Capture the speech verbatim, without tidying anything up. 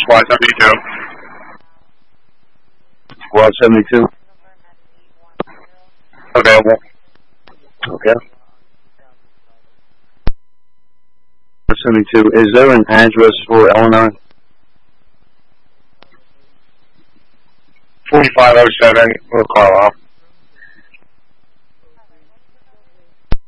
Squad seventy-two. Squad seventy-two. Available. Okay. seventy-two. Is there an address for Eleanor? forty-five oh seven, we'll call off.